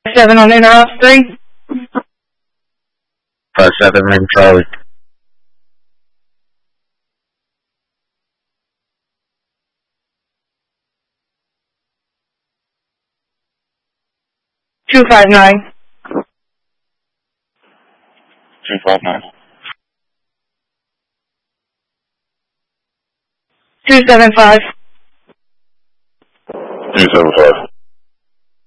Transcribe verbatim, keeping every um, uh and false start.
seven on Interrupt three. five seven, ring Charlie. two five nine. two five nine. two seven five. two seven five.